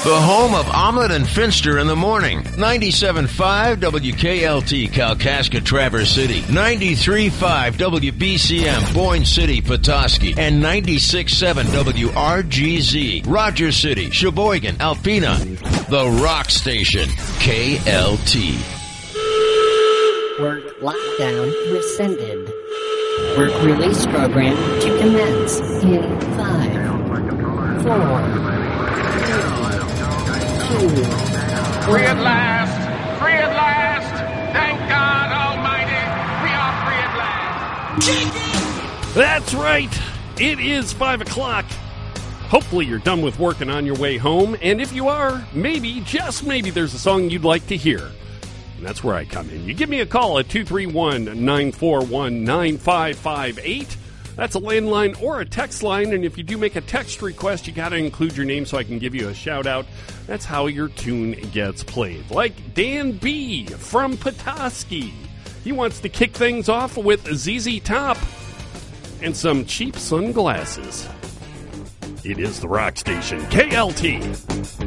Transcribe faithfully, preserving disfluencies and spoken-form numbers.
The home of Omelet and Finster in the morning. ninety-seven point five W K L T, Kalkaska, Traverse City. ninety-three point five W B C M, Boyne City, Petoskey. And ninety-six point seven W R G Z, Rogers City, Sheboygan, Alpena. The Rock Station, K L T. Work lockdown rescinded. Work release program to commence in five, four, three, two. Free at last! Free at last! Thank God Almighty! We are free at last! That's right! It is five o'clock. Hopefully you're done with working on your way home, and if you are, maybe, just maybe, there's a song you'd like to hear. And that's where I come in. You give me a call at two three one, nine four one, nine five five eight. That's a landline or a text line, and if you do make a text request, you got to include your name so I can give you a shout-out. That's how your tune gets played. Like Dan B. from Petoskey. He wants to kick things off with Z Z Top and some cheap sunglasses. It is the Rock Station, K L T.